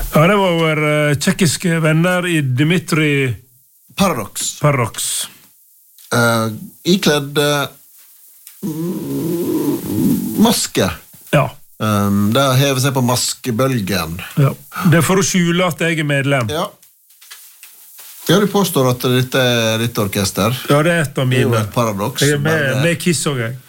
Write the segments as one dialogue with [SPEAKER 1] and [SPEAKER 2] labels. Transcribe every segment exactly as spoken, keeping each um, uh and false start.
[SPEAKER 1] Ja, det var våre tjekkiske venner I Dimitri
[SPEAKER 2] Paradox.
[SPEAKER 1] Paradox.
[SPEAKER 2] Uh, ikledd uh, maske.
[SPEAKER 1] Ja.
[SPEAKER 2] Um, det hever seg på maskebølgen.
[SPEAKER 1] Ja. Det er for å skjule at jeg er medlem.
[SPEAKER 2] Ja. Ja, du påstår at dette er ditt orkester.
[SPEAKER 1] Ja, det er et av mine.
[SPEAKER 2] Det er jo et paradoks.
[SPEAKER 1] Jeg er med, med Kiss og jeg.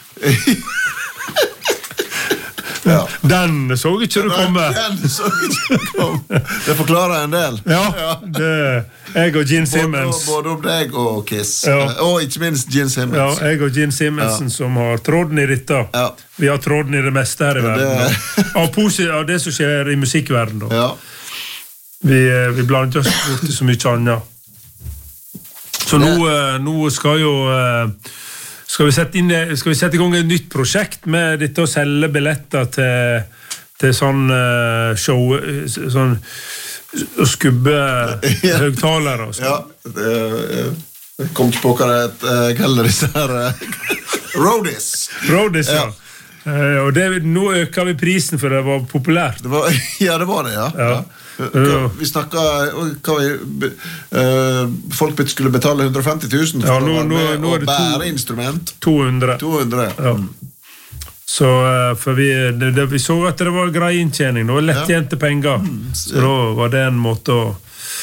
[SPEAKER 2] ja.
[SPEAKER 1] Den så ikke du komme.
[SPEAKER 2] Den så ikke du komme. Det forklarer en del.
[SPEAKER 1] Ja, det jeg og Gene Simmons.
[SPEAKER 2] Både, både om deg og Kiss.
[SPEAKER 1] Ja.
[SPEAKER 2] Og ikke minst Gene Simmons.
[SPEAKER 1] Ja, jeg og Gene Simmonsen ja. Som har tråden I dette.
[SPEAKER 2] Ja.
[SPEAKER 1] Vi har tråden I det meste her I verden.
[SPEAKER 2] Det...
[SPEAKER 1] av, posi- av det som skjer I musikkverden.
[SPEAKER 2] Ja.
[SPEAKER 1] Vi, vi blander oss bort I så mye annet. Så nå, nå skal jo skal vi sette inn skal vi sette I gang et nytt prosjekt med dette å selge billetter til, til sånn show sånn å skubbe høgtalere og sånn.
[SPEAKER 2] Ja, det kom ikke på hva det heller disse her Roadies.
[SPEAKER 1] Roadies, ja. ja. Og det, nå øker vi prisen for det var populært.
[SPEAKER 2] Det var, ja, det var det, ja.
[SPEAKER 1] Ja.
[SPEAKER 2] Hva, vi snakket hva vi, uh, folk skulle betale hundre og femti tusen for ja, nå, nå, nå å bære to, instrument
[SPEAKER 1] to hundre
[SPEAKER 2] to hundre
[SPEAKER 1] ja. Så uh, for vi, det, det, vi så at det var grei inntjening det var lettjente ja. Penger mm, så ja. Da var det en måte å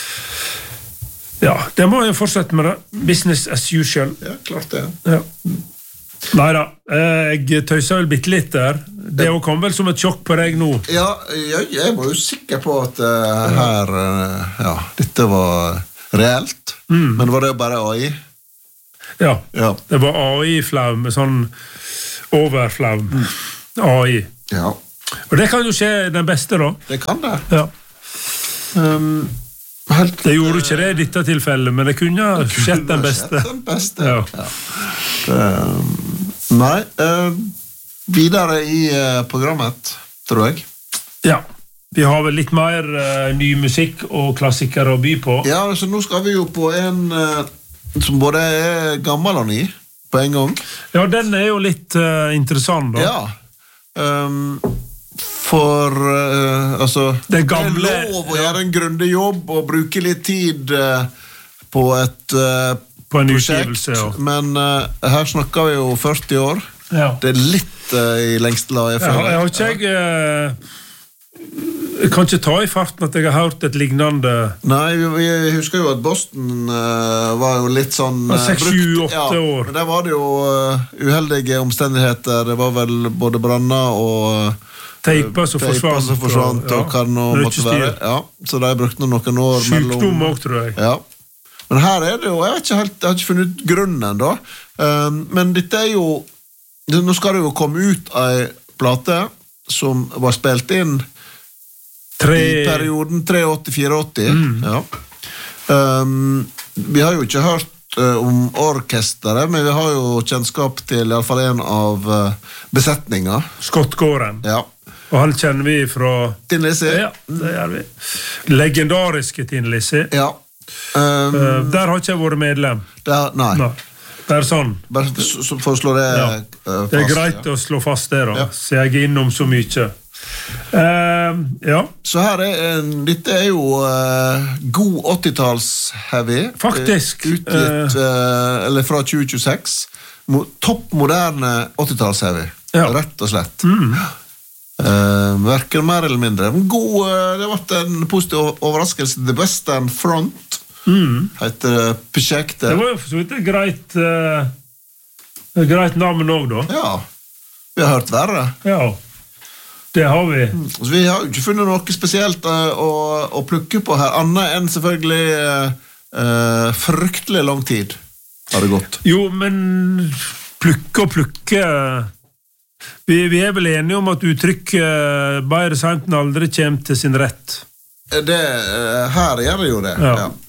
[SPEAKER 1] ja, det må jeg fortsette med det business as usual
[SPEAKER 2] ja, klart det
[SPEAKER 1] ja. Neida, jeg tøyser vel bitte litt der det kom vel som et sjokk på deg nå
[SPEAKER 2] ja, jeg, jeg var jo sikker på at uh, her uh, ja, dette var reelt mm. men var det bare A I?
[SPEAKER 1] Ja,
[SPEAKER 2] ja. Det
[SPEAKER 1] var A I-flaum med sånn overflaum mm. A I
[SPEAKER 2] ja.
[SPEAKER 1] Og det kan jo skje den beste da
[SPEAKER 2] det kan det
[SPEAKER 1] ja.
[SPEAKER 2] um, helt,
[SPEAKER 1] det gjorde ikke det I dette tilfellet men det kunne ha skjedd den beste
[SPEAKER 2] den beste
[SPEAKER 1] ja.
[SPEAKER 2] Ja. Um, nei uh, videre I uh, programmet tror jeg
[SPEAKER 1] ja, vi har vel litt mer uh, ny musikk og klassikere å by på
[SPEAKER 2] ja, så nå skal vi jo på en uh, som både er gammel og ny på en gang
[SPEAKER 1] ja, den er jo litt uh, interessant da
[SPEAKER 2] ja um, for uh, altså
[SPEAKER 1] det, gamle,
[SPEAKER 2] det er lov å gjøre en grundig jobb og bruke litt tid uh, på et uh,
[SPEAKER 1] på en
[SPEAKER 2] prosjekt,
[SPEAKER 1] ja.
[SPEAKER 2] Men uh, her snakker vi jo førti år
[SPEAKER 1] ja.
[SPEAKER 2] Det er litt uh, I lengste la jeg føler
[SPEAKER 1] ja, jeg har ikke jeg uh, jeg kan ikke ta I farten at jeg har hørt et lignende
[SPEAKER 2] nei, jeg husker jo at Boston uh, var jo litt sånn uh,
[SPEAKER 1] seks sju åtte
[SPEAKER 2] ja,
[SPEAKER 1] år
[SPEAKER 2] men der var det jo uh, uheldige omstendigheter det var vel både branner og uh,
[SPEAKER 1] teiper som forsvant,
[SPEAKER 2] som forsvant og, og, ja. Kan og måtte være ja, så de brukte noen år
[SPEAKER 1] sykdom også tror jeg
[SPEAKER 2] ja men her er det jo, jeg har ikke, helt, jeg har ikke funnet ut grunnen da, um, men dette er jo, nå skal det jo komme ut en plate som var spilt inn tre... I perioden åtti tre åtti mm. ja. um, vi har jo ikke hørt uh, om orkesteret, men vi har jo kjennskap til I alle fall en av uh, besetninger.
[SPEAKER 1] Scott Goren.
[SPEAKER 2] Ja.
[SPEAKER 1] Og han kjenner vi fra...
[SPEAKER 2] Tin Lizzy.
[SPEAKER 1] Ja, det gjør vi. Legendariske Tin Lizzy.
[SPEAKER 2] Ja. Um,
[SPEAKER 1] uh, der har ikke jeg vært medlem
[SPEAKER 2] der, nei.
[SPEAKER 1] nei det er sånn
[SPEAKER 2] bare for å slå det ja. uh, fast
[SPEAKER 1] det er greit ja. Å slå fast det da ja. Så jeg er innom så mye uh, ja
[SPEAKER 2] så her er en, dette er jo uh, god åttitals heavy
[SPEAKER 1] faktisk
[SPEAKER 2] utgitt, uh, eller fra tjue tjueseks Mo, topp moderne åttitals heavy ja. Rett og slett
[SPEAKER 1] mm.
[SPEAKER 2] uh, verken mer eller mindre god, uh, det har vært en positiv overraskelse The Western Front Mm. heter prosjektet
[SPEAKER 1] det var jo så vidt et greit uh, et greit navn også da
[SPEAKER 2] ja, vi har hørt verre
[SPEAKER 1] ja, det har vi
[SPEAKER 2] mm. så vi har jo ikke funnet noe spesielt uh, å, å plukke på her annet enn selvfølgelig uh, uh, fryktelig lang tid har det gått
[SPEAKER 1] jo, men plukke og plukke vi, vi er vel enige om at uttrykket bare sent enn aldri kommer til sin rett
[SPEAKER 2] det, uh, her gjør det jo det
[SPEAKER 1] ja,
[SPEAKER 2] ja.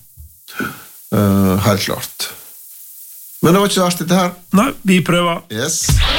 [SPEAKER 2] Uh, helt klart men det var ikke verst dette her
[SPEAKER 1] nei, vi prøver
[SPEAKER 2] yes